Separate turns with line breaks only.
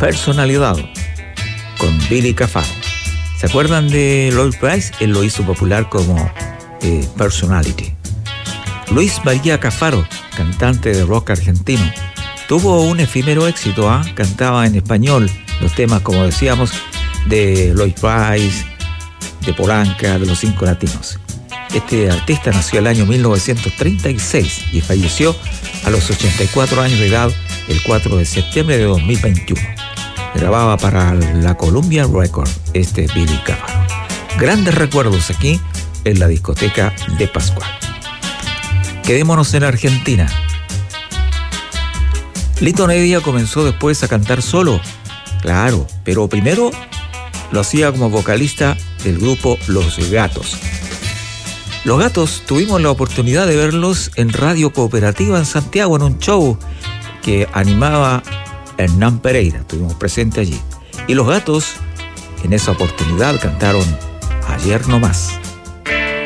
Personalidad, con Billy Cafaro. ¿Se acuerdan de Lloyd Price? Él lo hizo popular como Personality. Luis María Cafaro, cantante de rock argentino, tuvo un efímero éxito, cantaba en español los temas, como decíamos, de Lloyd Price, de Polanca, de los Cinco Latinos. Este artista nació el año 1936 y falleció a los 84 años de edad el 4 de septiembre de 2021. Grababa para la Columbia Record Billy Cafaro. Grandes recuerdos aquí en la discoteca de Pascual. Quedémonos en Argentina. Lito Nevia comenzó después a cantar solo, claro, pero primero lo hacía como vocalista del grupo Los Gatos. Los Gatos tuvimos la oportunidad de verlos en Radio Cooperativa en Santiago, en un show que animaba Hernán Pereira. Estuvimos presentes allí. Y Los Gatos en esa oportunidad cantaron Ayer No Más.